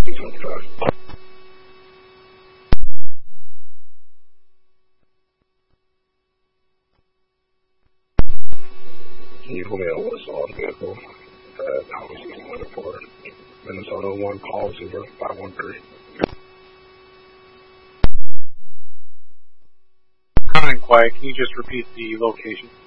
Eagle Mail was on vehicle at Highway 61 for Minnesota 1 call 0513. Kind of quiet. Can you just repeat the location?